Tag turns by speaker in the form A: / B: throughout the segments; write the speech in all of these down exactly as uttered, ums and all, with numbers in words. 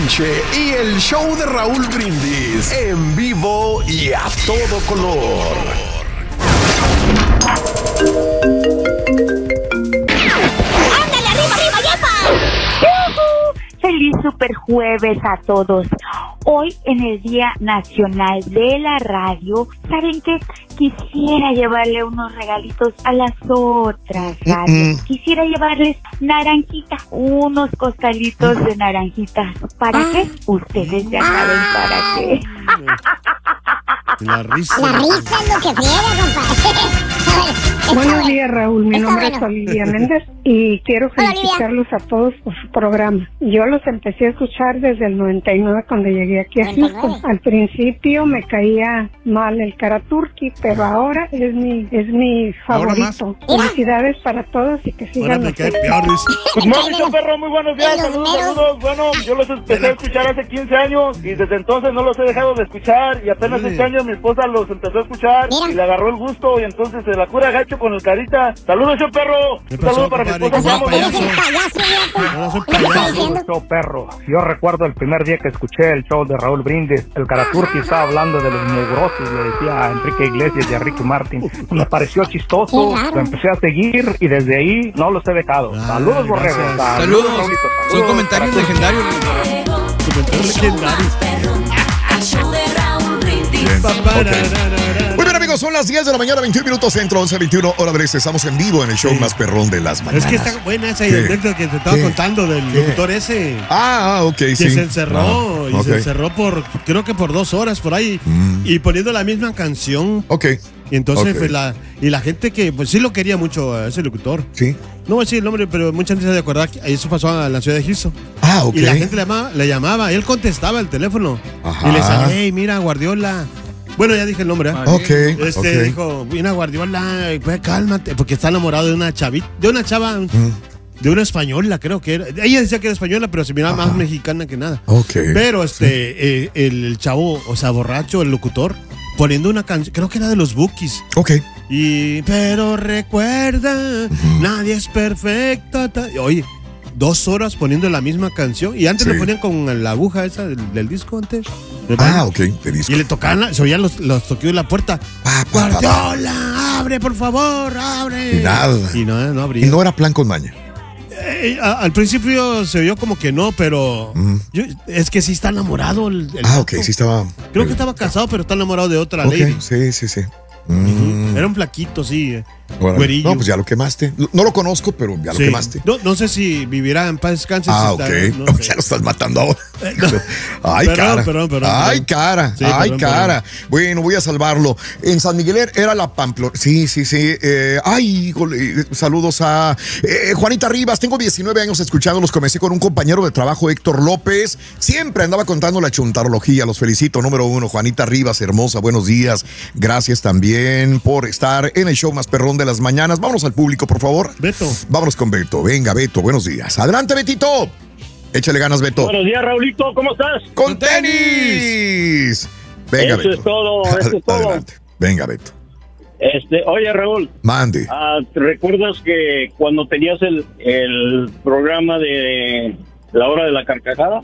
A: Peniche y el show de Raúl Brindis en vivo y a todo color.
B: ¡Ándale, arriba, arriba, yepa! ¡Uh-huh! Feliz super jueves a todos. Hoy en el Día Nacional de la Radio, ¿saben qué? Quisiera llevarle unos regalitos a las otras radios. Mm-mm. Quisiera llevarles naranjita, unos costalitos de naranjita. ¿Para ah. qué? Ustedes ya saben para qué.
C: La risa.
D: La risa es lo que friega, compadre.
E: Buenos días, Raúl. Mi nombre es Olivia Méndez y quiero felicitarlos a todos por su programa. Yo los empecé a escuchar desde el noventa y nueve cuando llegué aquí a Houston. Al principio me caía mal el Karaturki, pero ahora es mi es mi favorito. Felicidades para todos y que sigan los
F: éxitos. Pues Mauricio Perro, muy buenos días. Saludos, saludos. Bueno, yo los empecé a escuchar hace quince años y desde entonces no los he dejado de escuchar y apenas este año mi esposa los empezó a escuchar y le agarró el gusto y entonces se la cura gacho con el Carita. Saludos, yo Perro. Un saludo para mi esposa.
G: Yo, Perro. Yo recuerdo el primer día que escuché el show de Raúl Brindis. El Karaturki estaba hablando de los mugrosos, le decía a Enrique Iglesias y a Ricky Martin. Me pareció chistoso, lo empecé a seguir y desde ahí no los he dejado. Ah, saludos, Borrego.
H: Saludos. Saludos, saludos. Son comentarios legendarios. Comentarios legendarios.
A: Muy bien, amigos, son las diez de la mañana, veintiún minutos centro, once veintiuno hora Brest. Estamos en vivo en el show sí. más perrón de las mañanas.
C: Es que está buena esa anécdota que te estaba ¿Qué? contando del ¿Qué? locutor ese.
A: Ah, ok,
C: que
A: sí.
C: Que se encerró ah, y okay. se encerró por, creo que por dos horas por ahí. Mm. Y poniendo la misma canción.
A: Ok.
C: Y entonces,
A: okay.
C: pues, la, y la gente que, pues sí lo quería mucho a ese locutor.
A: Sí.
C: No voy a decir el nombre, pero mucha gente se ha de acordar que eso pasó en la ciudad de Houston.
A: Ah, ok.
C: Y la gente le llamaba, le llamaba, él contestaba el teléfono. Ajá. Y le decía, hey, mira, Guardiola. Bueno, ya dije el nombre, ¿eh?
A: Ok.
C: Este
A: okay.
C: dijo, mira, Guardiola, pues cálmate, porque está enamorado de una chavita, de una chava, mm. de una española, creo que era. Ella decía que era española, pero se miraba Ajá. más mexicana que nada.
A: Ok.
C: Pero este, sí. eh, el, el chavo, o sea, borracho, el locutor, poniendo una canción, creo que era de los Bookies.
A: Ok.
C: Y, pero recuerda, uh-huh. nadie es perfecto. Ta, oye, dos horas poniendo la misma canción. Y antes sí. le ponían con la aguja esa del, del disco antes.
A: Ah, ok, de disco.
C: Y le tocaban, se oían los, los toqueos de la puerta. Pa, pa, Guardiola, pa, pa. abre, por favor, abre.
A: Y nada.
C: Y no, no abría.
A: Y no era plan con maña.
C: Eh, a, al principio se oyó como que no, pero mm. yo, es que sí está enamorado. El, el
A: ah, ok, sí estaba.
C: Creo que estaba casado, pero está enamorado de otra
A: okay,
C: lady.
A: Sí, sí, sí.
C: Mm. Era un flaquito, sí. Eh.
A: Bueno, no, pues ya lo quemaste. No lo conozco, pero ya
C: sí.
A: lo quemaste.
C: No, no sé si vivirá en paz descanse.
A: Ah,
C: si
A: ok.
C: Está, no
A: no, ya lo estás matando ahora. No. Ay,
C: perdón,
A: cara.
C: Perdón, perdón,
A: Ay, cara. Sí, Ay, perdón, cara. Perdón. Bueno, voy a salvarlo. En San Miguel era la Pamplona. Sí, sí, sí. Eh, ay, híjole. Saludos a eh, Juanita Rivas. Tengo diecinueve años escuchándolos. Comencé con un compañero de trabajo, Héctor López. Siempre andaba contando la chuntarología. Los felicito. Número uno, Juanita Rivas, hermosa. Buenos días. Gracias también por estar en el show más perrón de las mañanas. Vámonos al público, por favor.
C: Beto.
A: Vámonos con Beto. Venga, Beto, buenos días. Adelante, Betito. Échale ganas, Beto.
F: Buenos días, Raulito. ¿Cómo estás?
A: ¡Con tenis! Venga,
F: eso
A: Beto.
F: es todo, eso es todo.
A: Adelante. Venga, Beto.
F: Este, oye, Raúl.
A: Mande.
F: Uh, ¿te recuerdas que cuando tenías el, el programa de La Hora de la Carcajada?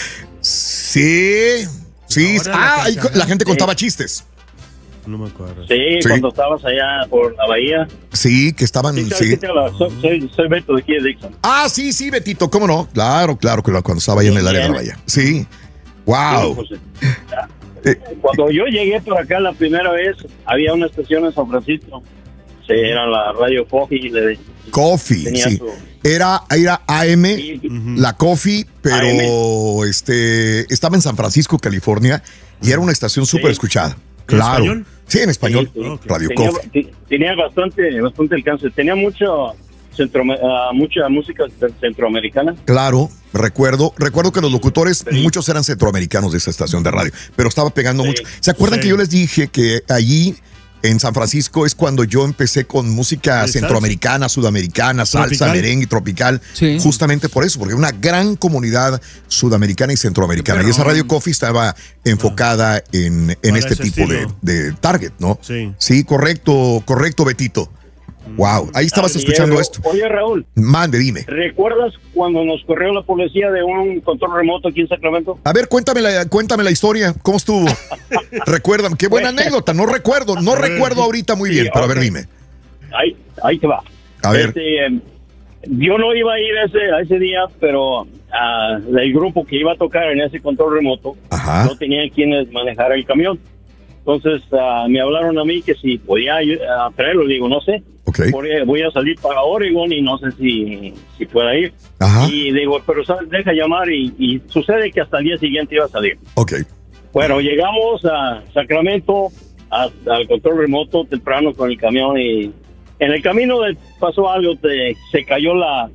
A: Sí. Sí. Ah, ahí la gente contaba sí. chistes.
C: No me acuerdo.
F: Sí, sí, cuando estabas allá por la bahía.
A: Sí, que estaban.
F: Sí,
A: sí.
F: Soy, soy, soy Beto de aquí de Dixon.
A: Ah, sí, sí, Betito, ¿cómo no? Claro, claro, que cuando estaba ahí sí, en el área de la bahía. Sí. Wow.
F: Sí, pues, eh, cuando yo llegué por acá la primera vez, había una estación en San Francisco. Sí, era la radio Coffee. Le,
A: Coffee, sí. Su... Era, era A M, sí. la Coffee, pero A M. este estaba en San Francisco, California, y era una estación súper sí. escuchada. Claro. ¿En español? Sí, en español. Sí, sí. Radio
F: tenía,
A: Coffee.
F: Tenía bastante, bastante alcance. Tenía mucho, centro, uh, mucha música centroamericana.
A: Claro, recuerdo, recuerdo que los locutores, sí. muchos eran centroamericanos de esa estación de radio, pero estaba pegando sí. mucho. ¿Se acuerdan sí. que yo les dije que allí en San Francisco es cuando yo empecé con música centroamericana, sudamericana, salsa, tropical. merengue, tropical, sí. justamente por eso, porque una gran comunidad sudamericana y centroamericana. Pero, y esa Radio Coffee estaba enfocada en, en este tipo de, de target, ¿no?
C: Sí.
A: Sí, correcto, correcto, Betito. Wow, ahí estabas
I: Al
A: escuchando
I: hierro.
A: esto.
I: Oye, Raúl.
A: Mande, dime.
I: ¿Recuerdas cuando nos corrió la policía de un control remoto aquí en Sacramento?
A: A ver, cuéntame la, cuéntame la historia, ¿cómo estuvo? Recuérdame, qué buena anécdota, no recuerdo, no recuerdo ahorita muy bien,
I: Sí,
A: pero a ver,
I: ok.
A: dime.
I: Ahí, ahí te va.
A: A ver.
I: Este, eh, yo no iba a ir a ese, a ese día, pero ah, el grupo que iba a tocar en ese control remoto
A: Ajá.
I: no tenía quienes manejar el camión. Entonces ah, me hablaron a mí que si podía ah, traerlo. Digo, no sé.
A: Okay.
I: Voy, voy a salir para Oregon y no sé si, si pueda ir.
A: Ajá.
I: Y digo, pero ¿sabes? Deja llamar y, y sucede que hasta el día siguiente iba a salir.
A: Ok.
I: Bueno, llegamos a Sacramento, a- al control remoto temprano con el camión y en el camino de- pasó algo, te- se cayó la,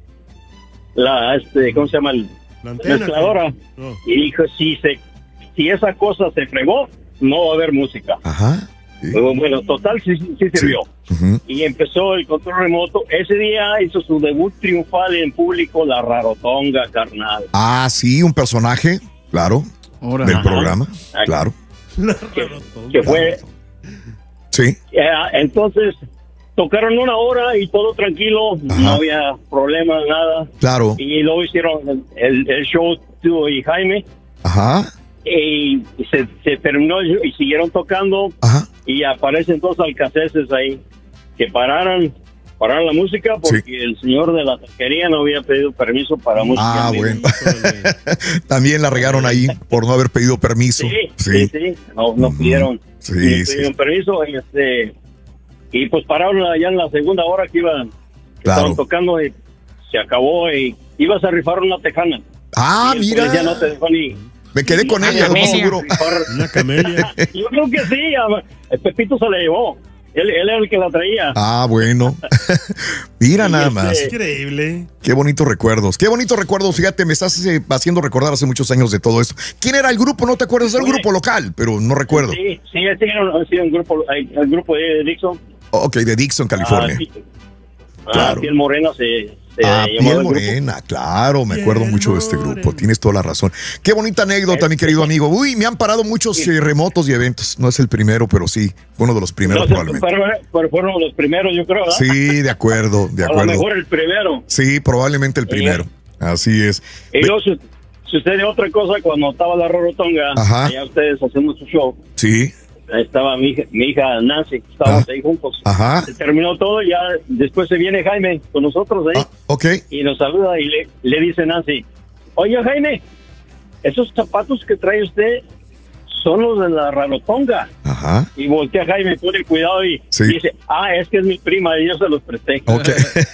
I: la, este, ¿cómo se llama? El,
C: La antena,
I: mezcladora.
C: No.
I: Y dijo, si, se, si esa cosa se fregó, no va a haber música.
A: Ajá. Sí.
I: Bueno, bueno, total, sí, sí, sí sirvió.
A: Ujú.
I: Y empezó el control remoto. Ese día hizo su debut triunfal en público, la Rarotonga, carnal.
A: Ah, sí, un personaje, claro,
H: Ahora.
A: del
I: Ajá.
A: programa,
I: Ay.
A: claro.
I: Que, que fue...
A: Sí.
I: Eh, entonces, tocaron una hora y todo tranquilo,
A: Ajá.
I: no había problema, nada.
A: Claro.
I: Y luego hicieron el, el show tú y Jaime,
A: Ajá.
I: y se, se terminó el show y siguieron tocando,
A: Ajá.
I: y aparecen dos alcaceses ahí, que pararan, pararan la música, porque
A: Sí.
I: el señor de la taquería no había pedido permiso para música.
A: Ah,
I: en vivo.
A: bueno. También la regaron ahí por no haber pedido permiso.
I: Sí, sí, sí, no, no
A: Ujú.
I: pidieron,
A: Sí,
I: no
A: sí.
I: pidieron permiso, y este... Y pues pararon allá en la segunda hora que iban, que
A: Claro.
I: estaban tocando y se acabó y ibas a rifar una tejana.
A: Ah,
I: Y el
A: mira.
I: policía no te dejó ni...
A: Me quedé con
I: ni-
A: ella, lo
I: ni
A: más seguro.
I: rifar.
C: Una camelia.
I: Yo creo que sí, a- el Pepito se la llevó. Él, él era el que la traía.
A: Ah, bueno. Mira
I: Y
A: nada
I: este-
A: más.
C: Increíble.
A: Qué bonitos recuerdos. Qué bonitos recuerdos. Fíjate, me estás eh, haciendo recordar hace muchos años de todo esto. ¿Quién era el grupo? No te acuerdas del
I: Fue-
A: grupo local, pero no recuerdo.
I: Sí, sí, sí, era, sí, un grupo, el grupo de Dixon.
A: Ok, de Dixon, California.
I: Ah, sí. Ah,
A: Claro.
I: Piel Morena se, se
A: Ah,
I: llamaba
A: Piel
I: el grupo.
A: Morena, claro, me acuerdo
C: Piel
A: mucho de este grupo,
C: Morena.
A: tienes toda la razón. Qué bonita anécdota, mi querido amigo. Uy, me han parado muchos eh, remotos y eventos. No es el primero, pero sí, fue uno de los primeros
I: No sé,
A: probablemente.
I: pero, pero fueron los primeros, yo creo, ¿verdad?
A: Sí, de acuerdo, de
I: A lo
A: acuerdo.
I: mejor el primero.
A: Sí, probablemente el primero. Así es.
I: Y luego su- sucede otra cosa cuando estaba la Rorotonga,
A: Ajá.
I: allá ustedes haciendo su show.
A: Sí,
I: Estaba mi hija, mi hija Nancy, estábamos
A: Ah.
I: ahí juntos.
A: ajá.
I: Se terminó todo y ya después se viene Jaime con nosotros ahí
A: Ah, ok.
I: y nos saluda y le, le dice Nancy, oye Jaime, esos zapatos que trae usted son los de la Rarotonga.
A: Ajá.
I: Y voltea Jaime, pone cuidado y
A: Sí.
I: dice, ah, es que es mi prima y yo se los presté.
A: Ok.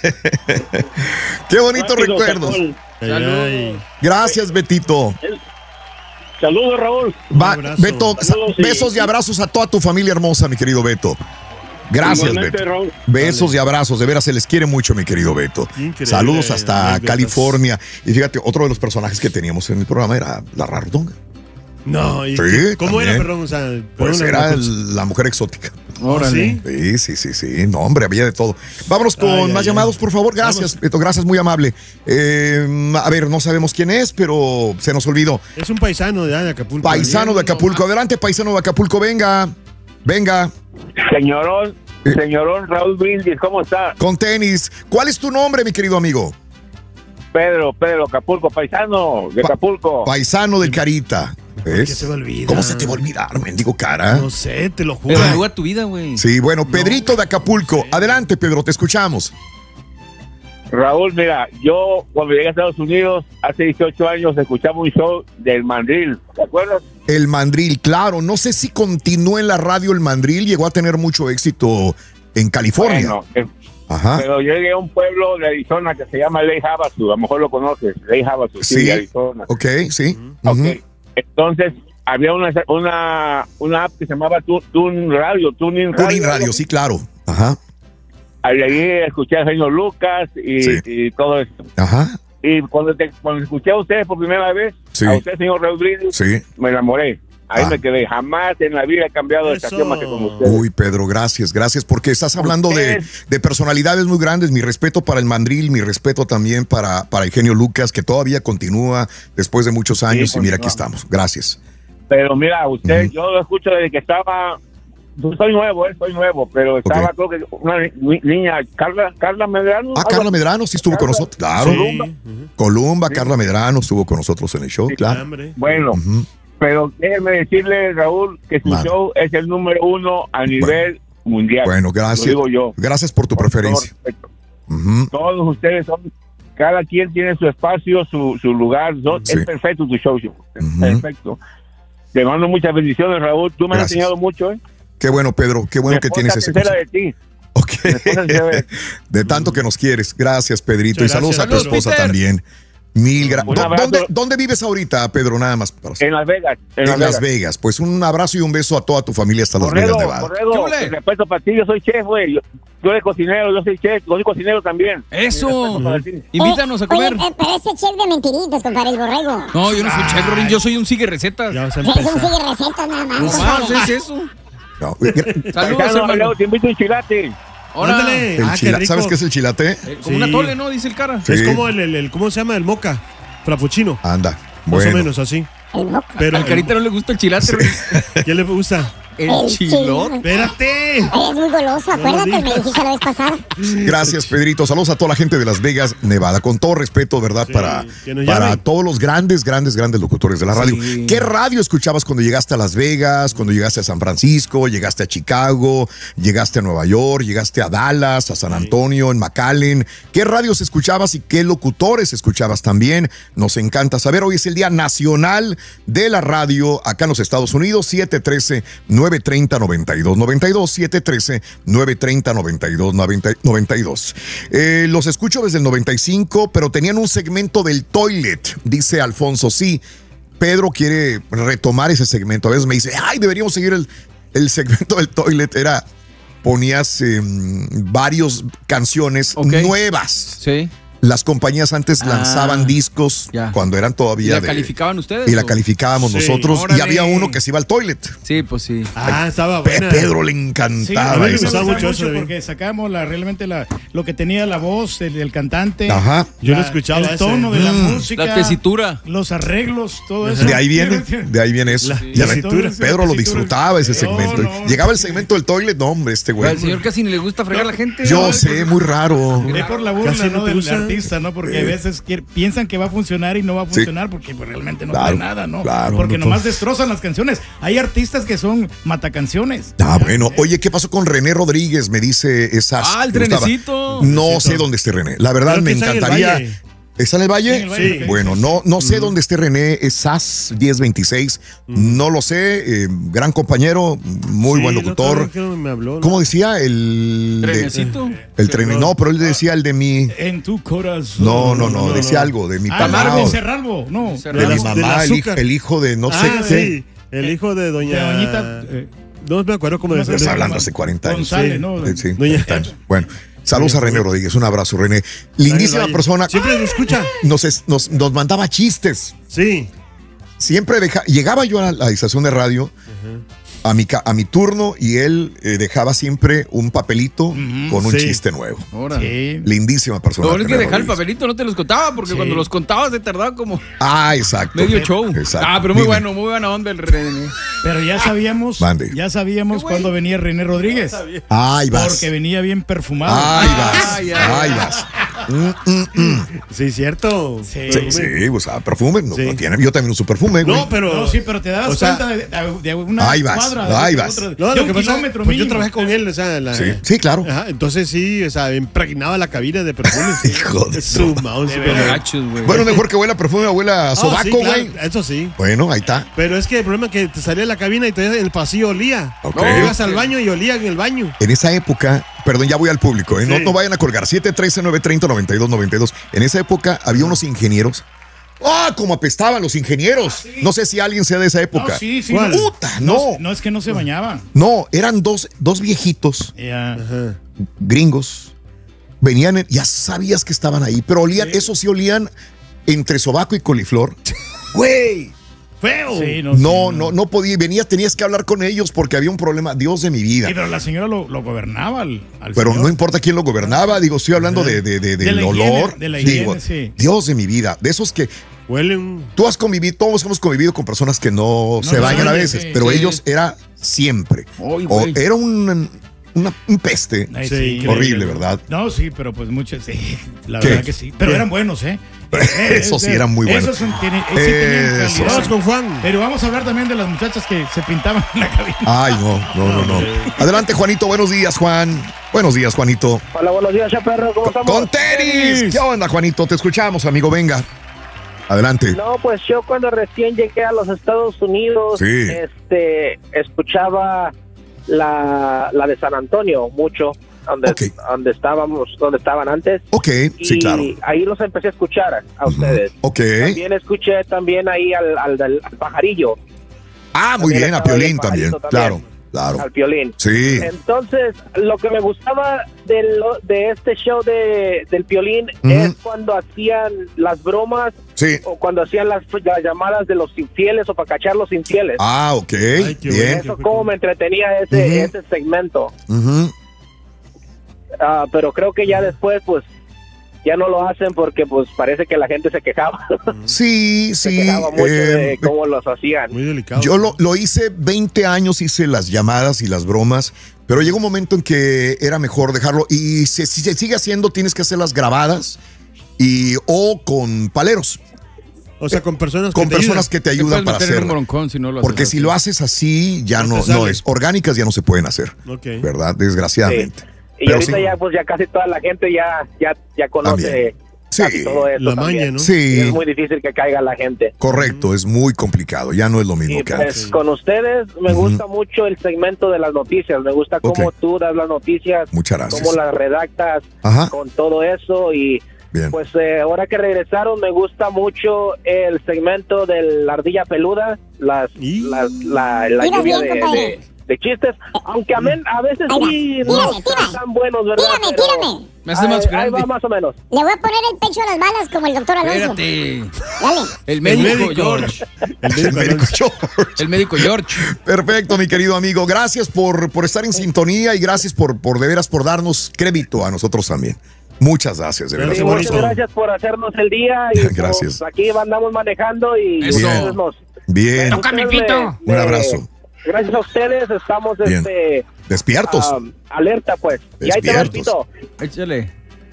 A: Qué bonitos
I: Rápido,
A: recuerdos.
I: sacó el-
C: Ay, ay.
A: Gracias, Betito.
I: Saludos, Raúl.
A: Va,
C: Un abrazo.
A: Beto, sa-
I: Saludos y-
A: besos y abrazos a toda tu familia hermosa, mi querido Beto. Gracias,
I: Igualmente,
A: Beto.
I: Raúl.
A: Besos y abrazos, de veras se les quiere mucho, mi querido Beto.
C: Increíble
A: Saludos hasta
C: anécdotas.
A: California. Y fíjate, otro de los personajes que teníamos en el programa era la Rarotonga.
C: No, ¿y
A: Sí,
C: qué- ¿cómo
A: también.
C: era, perdón? O sea,
A: Pues
C: perdón,
A: era
C: la-
A: el- la mujer exótica.
H: Órale.
C: ¿Sí?
A: Sí, sí, sí, sí. No, hombre, había de todo. Vámonos con
C: Ay,
A: más
C: ay,
A: llamados,
C: ay.
A: por favor. Gracias,
C: Vamos.
A: Beto. Gracias, muy amable. Eh, a ver, no sabemos quién es, pero se nos olvidó.
C: Es un paisano de, de Acapulco.
A: Paisano de Acapulco. Adelante, paisano de Acapulco. Venga. Venga.
J: Señorón,
A: Eh.
J: señorón Raúl Brindis, ¿cómo está?
A: Con tenis. ¿Cuál es tu nombre, mi querido amigo?
J: Pedro, Pedro, Acapulco, paisano de
A: Pa-
J: Acapulco.
A: Paisano del Carita.
C: ¿Qué
A: ¿Ves?
C: se me olvida?
A: ¿Cómo se te va a olvidar, mendigo cara?
C: No sé, te lo juro.
H: Evalúa tu vida, güey.
A: Sí, bueno, Pedrito de Acapulco. Adelante, Pedro, te escuchamos.
J: Raúl, mira, yo cuando llegué a Estados Unidos hace dieciocho años escuchaba un show del Mandril, ¿te acuerdas?
A: El Mandril, claro. No sé si continuó en la radio el Mandril. Llegó a tener mucho éxito en California.
J: Bueno, eh,
A: Ajá.
J: pero yo llegué a un pueblo de Arizona que se llama Lake Havasu, a lo mejor lo conoces, Lake Havasu, sí,
A: Sí.
J: de Arizona.
A: Ok, sí.
J: Ok.
A: Ujú.
J: Entonces, había una, una, una app que se llamaba Tu- Tune Radio, Tuning Radio.
A: Tuning Radio, sí, claro. Ajá.
J: Ahí escuché al señor Lucas y,
A: Sí.
J: y todo eso.
A: Ajá.
J: Y cuando, te, cuando escuché a ustedes por primera vez,
A: Sí.
J: a usted, señor Raúl Brindis,
A: Sí.
J: me enamoré. Ahí
A: Ah.
J: me quedé. Jamás en la vida he cambiado de
C: Eso.
J: estación más que con ustedes.
A: Uy, Pedro, gracias, gracias, porque estás hablando de,
J: Ustedes-
A: de personalidades muy grandes. Mi respeto para el Mandril, mi respeto también para, para el genio Lucas, que todavía continúa después de muchos años. y mira, aquí
J: continúa.
A: estamos. Gracias.
J: Pero mira, usted,
A: Ujú.
J: yo lo escucho desde que estaba Soy nuevo, eh, soy nuevo, pero estaba, okay. creo que una ni, niña, Carla, Carla Medrano.
A: Ah, Carla Medrano sí estuvo Carla, con nosotros, claro. Columba,
J: sí.
A: Columba sí. Carla Medrano estuvo con nosotros en el show, sí, claro.
J: Hombre. Bueno, uh-huh. pero déjeme decirle, Raúl, que su Man. show es el número uno a nivel
A: bueno.
J: mundial.
A: Bueno, gracias. Lo digo yo. Gracias por tu por preferencia.
J: Uh-huh. Todos ustedes son, cada quien tiene su espacio, su, su lugar. Son, sí. Es perfecto tu show, show. Es uh-huh. perfecto. Te mando muchas bendiciones, Raúl. Tú me gracias. has enseñado mucho, ¿eh?
A: Qué bueno, Pedro. Qué bueno que tienes ese
J: consejo. De ti.
A: Ok. De tanto que nos quieres. Gracias, Pedrito. Gracias, y saludos a tu esposa Peter. también. Mil gracias. ¿Dónde, ¿Dónde vives ahorita, Pedro? Nada más. Para
J: en Las Vegas.
A: En, en Las, Vegas. Las Vegas. Pues un abrazo y un beso a toda tu familia hasta Corredo, Las Vegas, Nevada.
J: Corredo, respeto para ti. Yo soy chef, güey. Yo, yo soy cocinero, yo soy chef. Yo soy cocinero también.
H: Eso. Invítanos
D: eh,
H: a comer.
D: Oye, eh, pero ese chef de mentiritos, compadre, el borrego.
H: No, yo no soy ah. chef, Rorín. Yo soy un sigue recetas.
D: Es un sigue recetas nada más.
H: No más, es eso.
A: No.
J: Saludos, hermano. Te invito a un chilate.
H: Órale.
A: El ah, chila, ¿sabes qué es el chilate?
H: Eh, como sí. una tole, ¿no? Dice el cara.
C: Sí. Es como el, el, el, ¿cómo se llama? El moca. Frappuccino.
A: Anda.
C: Más
A: bueno.
C: o menos así.
H: Pero al Carita no le gusta el chilate. Sí.
C: ¿Qué le gusta?
H: El, el chilote.
C: Espérate.
D: Es muy goloso, acuérdate, no me dijiste la vez pasada.
A: Gracias, Pedrito. Saludos a toda la gente de Las Vegas, Nevada. Con todo respeto, ¿verdad? Sí, para para todos los grandes, grandes, grandes locutores de la radio. Sí. ¿Qué radio escuchabas cuando llegaste a Las Vegas, cuando llegaste a San Francisco, llegaste a Chicago, llegaste a Nueva York, llegaste a Dallas, a San Antonio, en McAllen? ¿Qué radios escuchabas y qué locutores escuchabas también? Nos encanta saber. Hoy es el Día Nacional de la Radio acá en los Estados Unidos. siete uno tres, nueve tres cero, nueve dos nueve dos, siete uno tres, nueve tres cero, nueve dos nueve dos. Eh, los escucho desde el noventa y cinco, pero tenían un segmento del toilet, dice Alfonso. Sí, Pedro quiere retomar ese segmento. A veces me dice, ay, deberíamos seguir el, el segmento del toilet. Era, ponías eh, varios canciones okay. nuevas.
H: Sí.
A: Las compañías antes ah, lanzaban discos ya. cuando eran todavía. ¿Y
H: la
A: de,
H: calificaban ustedes?
A: Y la calificábamos sí, nosotros. Órale. Y había uno que se iba al toilet.
H: Sí, pues sí.
C: Ah, estaba buena.
A: Pedro le encantaba.
K: Sí, a mí me gustaba mucho eso porque sacábamos la, realmente la, lo que tenía la voz del, del cantante.
A: Ajá.
C: Yo lo escuchaba.
K: El tono ese. de la mm. música.
H: La tesitura.
K: Los arreglos, todo eso.
A: De ahí viene, de ahí viene eso. La, sí. tesitura. Pedro lo disfrutaba ese segmento. No, no, Llegaba el segmento del toilet, no, hombre, este güey.
H: Al señor casi ni le gusta fregar a la gente.
A: Yo sé, muy raro.
K: Es por la burla, ¿no? Del artista, ¿no? Porque a veces piensan que va a funcionar y no va a funcionar sí. porque pues, realmente no claro, trae nada, ¿no? Claro, porque no nomás destrozan las canciones. Hay artistas que son matacanciones.
A: Ah, bueno. Oye, ¿qué pasó con René Rodríguez? Me dice esas.
H: Ah, el trenecito.
A: No sé dónde esté René. La verdad me encantaría. ¿Está en el Valle? Sí, en el Valle. Sí. Bueno, no, no sé mm. dónde esté René, es S A S diez veintiséis, mm. no lo sé, eh, gran compañero, muy sí, buen locutor.
C: Me habló, ¿no?
A: ¿Cómo decía? El
H: ¿Trenecito?
A: El tren, no, pero él decía el de mi...
K: En tu corazón.
A: No, no, no, no decía no. algo de mi
K: ah, papá. De Cerralbo, no.
A: De, de mi mamá, el hijo, el hijo de no
C: ah,
A: sé
C: sí. qué. El hijo de doña...
K: De doñita... Eh,
C: no me acuerdo cómo decía.
A: Estás hablando hace cuarenta años.
K: González, sí. ¿no?
A: Sí, doña... Bueno. Saludos a René Rodríguez, un abrazo, René. Lindísima persona.
C: Siempre lo escucha.
A: Nos, nos, nos mandaba chistes.
C: Sí.
A: Siempre deja, llegaba yo a la estación de radio, uh-huh. a, mi, a mi turno, y él eh, dejaba siempre un papelito uh-huh. con un sí. chiste nuevo.
H: Sí.
A: Lindísima persona.
H: Lo es que dejar el papelito no te los contaba, porque sí. cuando los contabas se tardaba como.
A: Ah, exacto.
H: Medio show.
A: Exacto.
H: Ah, pero muy Dime. bueno, muy buena onda el René.
K: Pero ya sabíamos,
A: Mande.
K: ya sabíamos cuándo venía René Rodríguez.
A: Ahí vas.
K: Porque venía bien perfumado.
A: Ahí vas. Ay, ahí vas. Mm, mm, mm.
C: Sí, cierto.
A: Sí, sí, sí, o sea, perfume. No, sí. no tiene, yo también uso perfume, güey.
K: No, pero. No, sí, pero te dabas o sea, cuenta de, de una
A: ahí vas,
K: cuadra.
A: Ahí vas.
K: Otra,
C: no,
K: de
C: lo que pasa, pues yo trabajé con él, o sea, la,
A: sí. sí, claro.
C: Ajá, entonces sí, o sea, impregnaba la cabina de perfume. Sí.
A: Hijo de
C: su mouse.
A: Bueno, mejor que huela perfume, abuela sobaco, güey.
C: Oh, sí, claro, eso sí.
A: Bueno, ahí está.
C: Pero es que el problema es que te salía de la cabina y te, el pasillo olía.
A: Okay.
C: No, ibas al baño y olía en el baño.
A: En esa época, perdón, ya voy al público, ¿eh? sí. no, no vayan a colgar. siete uno tres, nueve tres cero, nueve dos nueve dos. En esa época había unos ingenieros. ¡Ah! ¡Oh, como apestaban los ingenieros! Ah, sí. No sé si alguien sea de esa época.
K: No, sí, sí.
A: ¡Puta! No.
K: No, no es que no se bañaban.
A: No, eran dos, dos viejitos
K: yeah.
A: gringos. Venían, en, ya sabías que estaban ahí, pero olían, sí. eso sí olían entre sobaco y coliflor. ¡Güey!
K: Feo. Sí,
A: no, no, no, no podía. Venías, tenías que hablar con ellos porque había un problema. Dios de mi vida.
K: Sí, pero la señora lo, lo gobernaba. Al, al
A: pero
K: señor.
A: No importa quién lo gobernaba. Digo, estoy hablando de, de, de, de del olor.
K: Higiene, de la higiene,
A: digo,
K: sí.
A: Dios de mi vida. De esos que
C: huelen.
A: Tú has convivido, todos hemos convivido con personas que no, no se bañan a veces, sí, pero sí. ellos era siempre. Oy, o era un, una, un peste sí, horrible, ¿verdad?
K: No, sí, pero pues muchos, sí, la ¿Qué? verdad que sí. Pero ¿Qué? eran buenos, ¿eh?
A: Eso sí eran muy buenos.
K: Esos son, tiene, sí tenían calidad. Vamos con Juan. Pero vamos a hablar también de las muchachas que se pintaban en la cabina.
A: Ay, no, no, no, no. Adelante, Juanito. Buenos días, Juan. Buenos días, Juanito.
L: Hola, buenos días, Chaperro. ¿Cómo estamos?
A: Con tenis. ¿Qué onda, Juanito? Te escuchamos, amigo. Venga. Adelante.
L: No, pues yo cuando recién llegué a los Estados Unidos, sí. este, escuchaba la, la de San Antonio mucho. Donde, okay. donde estábamos, donde estaban antes.
A: Ok, sí, claro.
L: Y ahí los empecé a escuchar a uh-huh. ustedes.
A: Ok.
L: También escuché también ahí al, al, al, al pajarillo.
A: Ah, muy también bien, a Piolín también. también. Claro, claro.
L: Al Piolín.
A: Sí.
L: Entonces, lo que me gustaba de, lo, de este show de, del Piolín uh-huh. es cuando hacían las bromas.
A: Sí.
L: O cuando hacían las, las llamadas de los infieles o para cachar los infieles.
A: Ah, ok. Ay, bien.
L: Eso cómo me entretenía ese, uh-huh. ese segmento.
A: Uh-huh.
L: Uh, pero creo que ya después, pues, ya no lo hacen porque, pues, parece que la gente se quejaba.
A: Sí,
L: se
A: sí.
L: Se quejaba mucho eh, de cómo los hacían.
C: Muy delicado.
A: Yo lo, lo hice veinte años, hice las llamadas y las bromas, pero llegó un momento en que era mejor dejarlo. Y si, si se sigue haciendo, tienes que hacerlas grabadas y o con paleros.
C: O sea, con personas
A: con
C: que te
A: personas
C: ayudan.
A: que te ayudan para hacerlo.
K: Si no
A: Porque si lo haces así, ya no, no es. Orgánicas ya no se pueden hacer.
C: Okay.
A: ¿Verdad? Desgraciadamente.
L: Sí. Y pero ahorita sí. ya pues ya casi toda la gente ya ya ya conoce
A: sí.
L: todo eso.
C: La maña, ¿no?
A: Sí.
L: Y es muy difícil que caiga la gente.
A: Correcto, es muy complicado, ya no es lo mismo
L: y
A: que
L: pues,
A: antes.
L: Con ustedes me uh-huh. gusta mucho el segmento de las noticias, me gusta cómo okay. tú das las noticias,
A: muchas gracias.
L: Cómo las redactas,
A: Ajá.
L: con todo eso y
A: bien.
L: Pues eh, ahora que regresaron me gusta mucho el segmento de la ardilla peluda, las, las la, la lluvia de, de, de chistes, aunque a, men, a veces sí no son tan buenos, ¿verdad?
D: Tírame, tírame.
K: Me hace más grande.
L: Ahí va más o menos.
D: Le voy a poner el pecho a las balas como el doctor Alonso.
K: Espérate.
D: Dale.
K: El médico,
C: el médico
K: George.
A: El médico, el médico George.
K: El médico George.
A: Perfecto, mi querido amigo. Gracias por, por estar en sintonía y gracias por, por de veras por darnos crédito a nosotros también. Muchas gracias, de verdad.
L: Sí, muchas gracias por hacernos el día. Y
A: gracias.
L: Pues, aquí andamos manejando y
A: Bien.
L: Nos,
A: Bien.
K: Toca mi pito.
A: Un abrazo.
L: Gracias a ustedes estamos este,
A: despiertos.
L: Um, alerta, pues.
A: Despiertos.
L: Y ahí te va el pito.
K: Échale.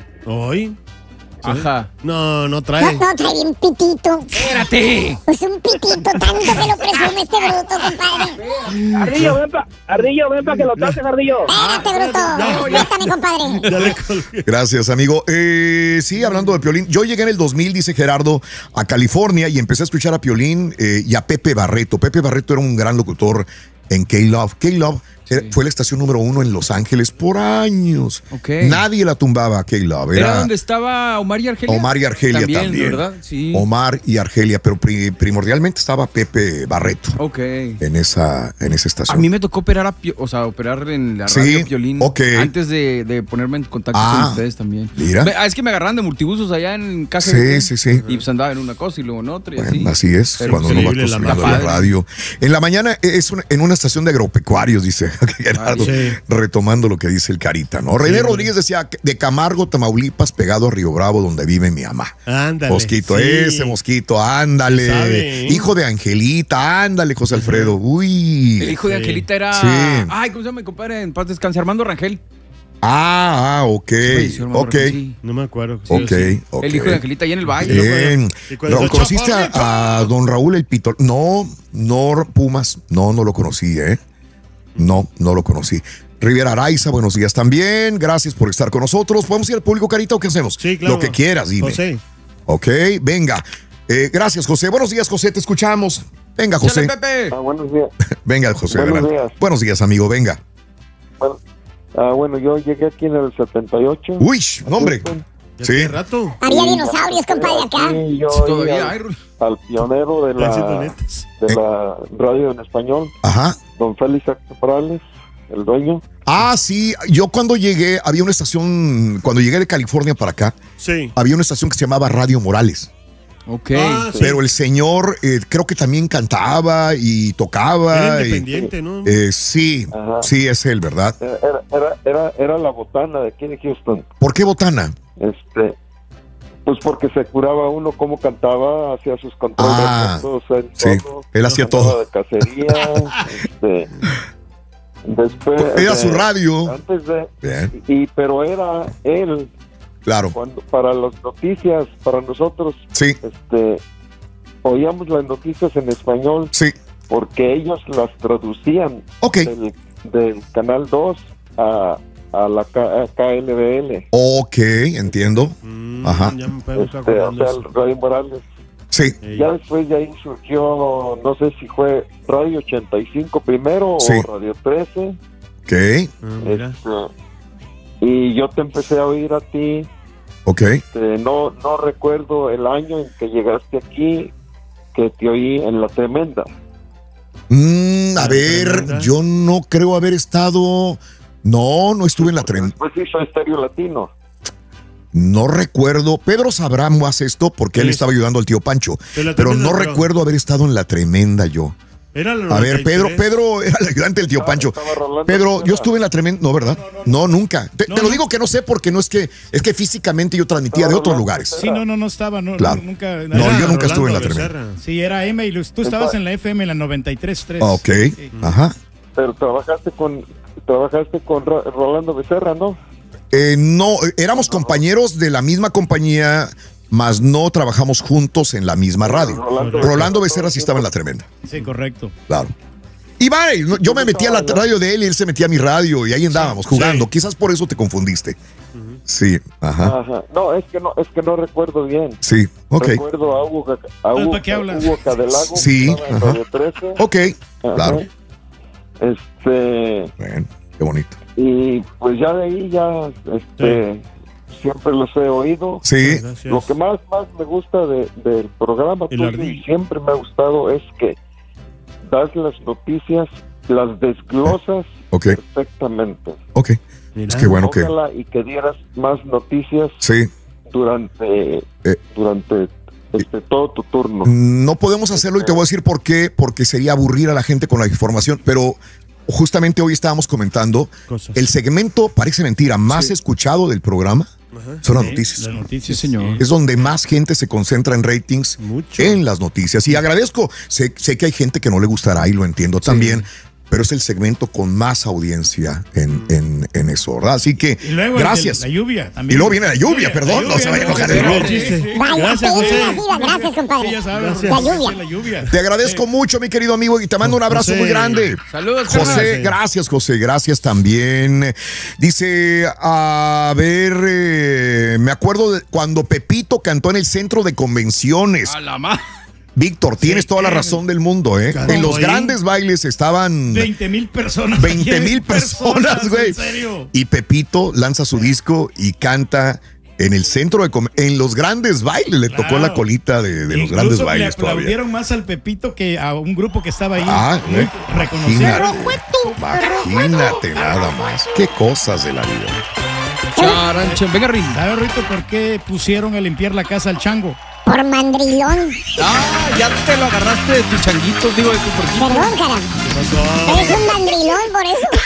C: ¿Hoy?
K: Ajá.
C: No, no trae.
D: No, no trae un pitito.
K: Espérate.
D: Pues un pitito, tanto que lo presume este bruto, compadre.
L: Ardillo, ven pa, Ardillo, ven pa que lo toques, Ardillo.
D: Espérate, bruto. Respétame, compadre.
A: Gracias, amigo. Eh, sí, hablando de Piolín, yo llegué en el dos mil, dice Gerardo, a California y empecé a escuchar a Piolín eh, y a Pepe Barreto. Pepe Barreto era un gran locutor en K-Love. K-Love sí. fue la estación número uno en Los Ángeles por años.
K: Okay.
A: Nadie la tumbaba a K-Love.
K: Era, ¿Era donde estaba Omar y Argelia?
A: Omar y Argelia también, también.
K: ¿verdad? Sí.
A: Omar y Argelia, pero pri primordialmente estaba Pepe Barreto.
K: Ok.
A: En esa, en esa estación.
K: A mí me tocó operar, a Pio, o sea, operar en la radio
A: sí,
K: Piolín
A: okay.
K: antes de, de ponerme en contacto
A: ah,
K: con ustedes también.
A: Mira.
K: Ah, es que me agarran de multibusos allá en casa.
A: Sí,
K: de
A: sí, sí.
K: Y pues andaba en una cosa y luego en otra. Y
A: bueno,
K: así.
A: así es, pero cuando uno va acostumbrado a la radio. En la mañana es una, en una estación de agropecuarios, dice Gerardo, ah, sí. retomando lo que dice el Carita, ¿no? René sí, Rodríguez decía, de Camargo, Tamaulipas, pegado a Río Bravo, donde vive mi mamá.
C: Ándale.
A: Mosquito,
C: sí.
A: ese mosquito, ándale. ¿Sabe? Hijo de Angelita, ándale, José Alfredo. Uy.
K: El hijo de Angelita era.
A: Sí.
K: Ay, ¿cómo se llama mi compadre? En paz descanse, Armando Rangel.
A: Ah, ah, ok. Sí, ok.
K: Rangel, sí.
C: No me acuerdo.
A: Sí, ok, sí. ok.
K: El hijo de Angelita allá en el valle.
A: Bien. ¿Lo conociste a, a don Raúl el Pito? No, no, Pumas. No, no lo conocí, ¿eh? No, no lo conocí. Riviera Araiza, buenos días también. Gracias por estar con nosotros. ¿Podemos ir al público, Carita, o qué hacemos?
C: Sí, claro.
A: Lo que quieras, dime.
C: José.
A: Ok, venga. Eh, gracias, José. Buenos días, José, te escuchamos. Venga, José.
K: Pepe.
M: Ah, buenos días.
A: Venga, José.
M: Buenos
A: adelante.
M: días.
A: Buenos días, amigo, venga.
M: Bueno, ah, bueno, yo llegué aquí en el setenta y ocho.
A: Uy, hombre.
C: ¿Ya
A: sí.
C: hace rato?
D: Había dinosaurios, compadre, acá.
M: Sí, yo
K: todavía
M: al, al pionero de la, de la radio en español.
A: Ajá.
M: Don Félix Morales, el dueño.
A: Ah, sí, yo cuando llegué, había una estación, cuando llegué de California para acá,
C: sí.
A: había una estación que se llamaba Radio Morales.
K: Ok.
C: Ah, sí.
A: Pero el señor eh, creo que también cantaba y tocaba.
C: Era independiente,
A: y,
C: ¿no?
A: Eh, sí,
M: Ajá.
A: sí, es él, ¿verdad?
M: Era, era, era, era la botana de aquí de Houston.
A: ¿Por qué botana?
M: Este, pues porque se curaba uno como cantaba, hacía sus controles.
A: Ah,
M: todos, él,
A: sí,
M: todo,
A: él hacía todo.
M: De cacería, este, Después
A: era
M: de,
A: su radio.
M: Antes de.
A: Bien.
M: Y pero era él.
A: Claro.
M: Cuando, para las noticias, para nosotros.
A: Sí.
M: Este, oíamos las noticias en español.
A: Sí.
M: Porque ellos las traducían.
A: Ok.
M: Del, del canal dos a, a la K, K L B L.
A: Ok, entiendo.
C: Mm,
A: Ajá.
C: Ya me puedo
M: Este, o sea, el Radio Morales.
A: Sí.
M: Ya después de ahí surgió, no sé si fue Radio ochenta y cinco primero
A: sí.
M: o Radio trece.
A: Ok.
M: Este, y yo te empecé a oír a ti.
A: Ok.
M: Este, no, no recuerdo el año en que llegaste aquí, que te oí en La Tremenda.
A: Mm, a ver, yo no creo haber estado... No, no estuve en La Tremenda.
M: Pues hizo Estéreo Latino.
A: No recuerdo, Pedro sabrá más esto porque sí. él estaba ayudando al tío Pancho, pero, pero no pero... recuerdo haber estado en La Tremenda yo.
C: Era
A: a ver, Pedro, Pedro era el ayudante del tío estaba, Pancho. Estaba Pedro, yo estuve en La Tremenda, no, ¿verdad? No, no nunca. Te, no, te lo no. digo que no sé porque no es que es que físicamente yo transmitía de otros lugares.
K: Sí, no, no, no estaba, no,
A: claro.
K: no nunca.
A: No, yo nunca Rolando estuve en La Tremenda.
K: Sí, era M y tú estabas en la F M en la noventa y tres punto tres.
A: Ok, sí. Ajá.
M: Pero trabajaste con trabajaste con Rolando Becerra, ¿no?
A: Eh, no, éramos compañeros de la misma compañía, mas no trabajamos juntos en la misma radio. Rolando, Rolando Becerra sí estaba en La Tremenda.
K: Sí, correcto.
A: Claro. Y vale, yo me metía a la radio de él y él se metía a mi radio y ahí andábamos sí, jugando. Sí. Quizás por eso te confundiste. Uh-huh. Sí, ajá.
M: ajá. No, es que no, es que no recuerdo bien.
A: Sí, ok.
M: Recuerdo a Hugo, a Hugo,
K: ¿Para qué hablas?
M: Hugo Cadelago.
A: Sí,
M: en Radio trece.
A: Ok,
M: ajá.
A: Claro.
M: Este.
A: Bueno, qué bonito.
M: Y pues ya de ahí ya, este, sí. siempre los he oído.
A: Sí.
M: Lo que más, más me gusta de, del programa tuyo y siempre me ha gustado es que das las noticias, las desglosas
A: okay.
M: perfectamente.
A: Ok. Es que bueno que...
M: Y que dieras más noticias
A: sí.
M: durante,
A: eh.
M: durante este, todo tu turno.
A: No podemos hacerlo y te voy a decir por qué, porque sería aburrir a la gente con la información, pero... Justamente hoy estábamos comentando Cosas. El segmento, parece mentira, más sí. escuchado del programa Ajá. son las sí, noticias.
K: Las noticias, señor.
A: Es donde más gente se concentra en ratings Mucho. En las noticias. Y agradezco, sé, sé que hay gente que no le gustará y lo entiendo sí. también, pero es el segmento con más audiencia en, mm. en, en eso, ¿verdad? Así que,
K: y luego
A: gracias.
K: La lluvia también.
A: Y luego viene la lluvia, lluvia perdón, la lluvia, no se vaya a enojar.
D: Gracias, José. Gracias, compadre.
K: Sí, sabes,
D: la, lluvia.
K: la lluvia.
A: Te agradezco sí. mucho, mi querido amigo, y te mando un abrazo
C: José.
A: muy grande.
H: Saludos,
A: José. Gracias, José. Gracias también. Dice, a ver, eh, me acuerdo de cuando Pepito cantó en el centro de convenciones.
H: A la ma-
A: Víctor, tienes sí, toda la razón del mundo, ¿eh? En los grandes bailes estaban...
K: veinte mil personas.
A: veinte mil personas, güey.
K: ¿En serio?
A: Y Pepito lanza su disco y canta en el centro de... Com- en los grandes bailes. Le claro. tocó la colita de, de los grandes bailes
K: le aplaudieron
A: todavía.
K: más al Pepito que a un grupo que estaba ahí.
A: Ah,
K: muy
A: ¿eh?
K: reconocido.
A: Imagínate nada más. Qué cosas de la vida.
H: Charancho, venga, Rin.
K: ¿Sabes, Rito, por qué pusieron a limpiar la casa al chango?
D: Por mandrilón.
H: Ah, ya te lo agarraste de tu changuito, digo, de tu porquito.
D: Perdón, cara. Eres un mandrilón por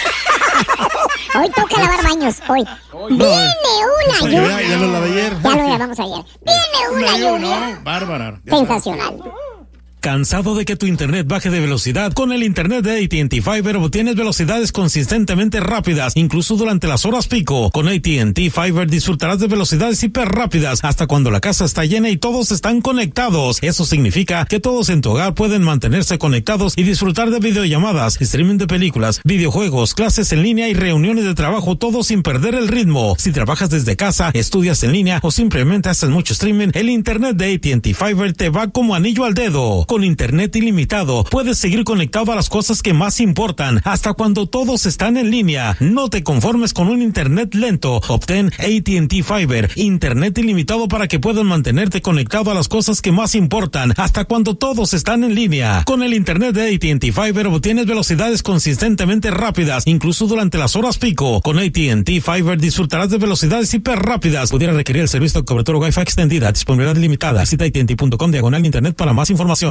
D: eso. Hoy toca lavar baños, hoy. hoy Viene no, una lluvia.
C: Ya, ya lo lavé ayer.
D: Ya lo lavamos ayer. Viene una, una lluvia.
K: No, bárbara.
D: Sensacional.
N: ¿Cansado de que tu internet baje de velocidad? Con el internet de A T and T Fiber obtienes velocidades consistentemente rápidas, incluso durante las horas pico. Con A T and T Fiber disfrutarás de velocidades hiper rápidas hasta cuando la casa está llena y todos están conectados. Eso significa que todos en tu hogar pueden mantenerse conectados y disfrutar de videollamadas, streaming de películas, videojuegos, clases en línea y reuniones de trabajo, todo sin perder el ritmo. Si trabajas desde casa, estudias en línea o simplemente haces mucho streaming, el internet de A T and T Fiber te va como anillo al dedo. Con internet ilimitado, puedes seguir conectado a las cosas que más importan, hasta cuando todos están en línea. No te conformes con un internet lento. Obtén A T and T Fiber, internet ilimitado para que puedas mantenerte conectado a las cosas que más importan, hasta cuando todos están en línea. Con el internet de A T and T Fiber obtienes velocidades consistentemente rápidas, incluso durante las horas pico. Con A T and T Fiber disfrutarás de velocidades hiper rápidas. Pudiera requerir el servicio de cobertura Wi-Fi extendida, disponibilidad limitada. Visita A T and T punto com diagonal internet para más información.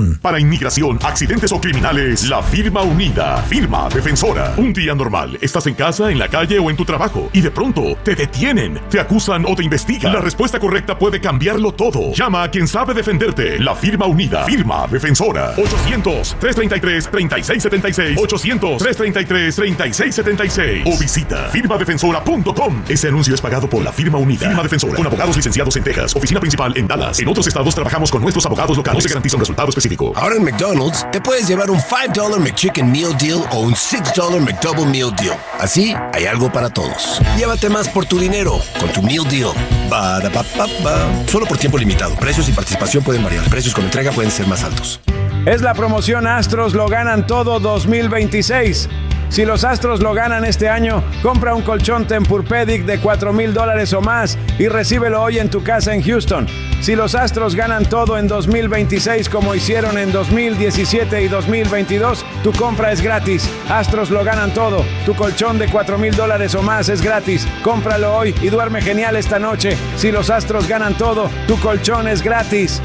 N: punto com.
O: Para inmigración, accidentes o criminales, la firma unida. Firma defensora. Un día normal, estás en casa, en la calle o en tu trabajo y de pronto te detienen, te acusan o te investigan. La respuesta correcta puede cambiarlo todo. Llama a quien sabe defenderte. La firma unida. Firma defensora. ochocientos, trescientos treinta y tres, treinta y seis setenta y seis. ochocientos, trescientos treinta y tres, treinta y seis setenta y seis. O visita firma defensora punto com. Este anuncio es pagado por la firma unida. Firma defensora. Con abogados licenciados en Texas. Oficina principal en Dallas. En otros estados trabajamos con nuestros abogados locales. No se garantiza un resultado específico.
P: Ahora en McDonald's te puedes llevar un cinco dólares McChicken Meal Deal o un seis dólares McDouble Meal Deal. Así hay algo para todos. Llévate más por tu dinero con tu Meal Deal. Ba-da-ba-ba-ba. Solo por tiempo limitado. Precios y participación pueden variar. Precios con entrega pueden ser más altos.
Q: Es la promoción Astros lo ganan todo dos mil veintiséis. Si los Astros lo ganan este año, compra un colchón Tempur-Pedic de cuatro mil dólares o más y recíbelo hoy en tu casa en Houston. Si los Astros ganan todo en dos mil veintiséis como hicieron en dos mil diecisiete y dos mil veintidós, tu compra es gratis. Astros lo ganan todo. Tu colchón de cuatro mil dólares o más es gratis. Cómpralo hoy y duerme genial esta noche. Si los Astros ganan todo, tu colchón es gratis.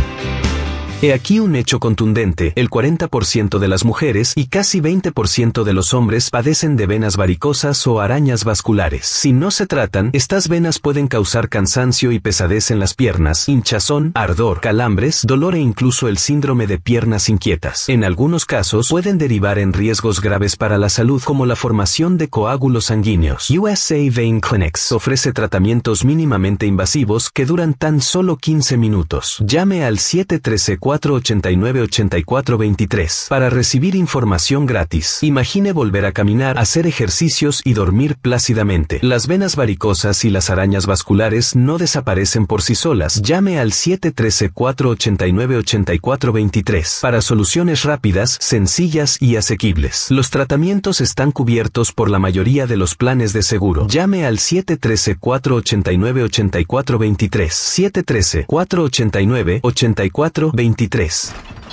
R: He aquí un hecho contundente, el cuarenta por ciento de las mujeres y casi veinte por ciento de los hombres padecen de venas varicosas o arañas vasculares. Si no se tratan, estas venas pueden causar cansancio y pesadez en las piernas, hinchazón, ardor, calambres, dolor e incluso el síndrome de piernas inquietas. En algunos casos pueden derivar en riesgos graves para la salud como la formación de coágulos sanguíneos. U S A Vein Clinics ofrece tratamientos mínimamente invasivos que duran tan solo quince minutos. Llame al siete uno tres, cuatro ocho nueve, ocho cuatro dos tres para recibir información gratis. Imagine volver a caminar, hacer ejercicios y dormir plácidamente. Las venas varicosas y las arañas vasculares no desaparecen por sí solas. Llame al siete uno tres, cuatro ocho nueve, ocho cuatro dos tres para soluciones rápidas, sencillas y asequibles. Los tratamientos están cubiertos por la mayoría de los planes de seguro. Llame al siete uno tres, cuatro ocho nueve, ocho cuatro dos tres. siete uno tres, cuatro ocho nueve, ocho cuatro dos tres.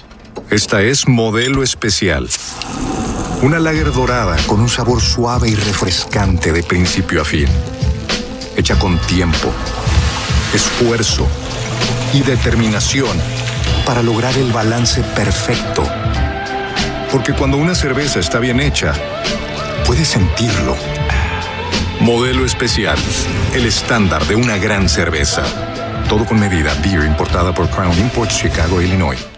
S: Esta es Modelo Especial. Una lager dorada con un sabor suave y refrescante de principio a fin. Hecha con tiempo, esfuerzo y determinación para lograr el balance perfecto. Porque cuando una cerveza está bien hecha, puedes sentirlo. Modelo Especial, el estándar de una gran cerveza. Todo con medida. Beer importada por Crown Imports, Chicago, Illinois.